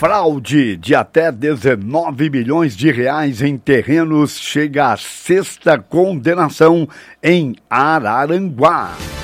Fraude de até 19 milhões de reais em terrenos chega à sexta condenação em Araranguá.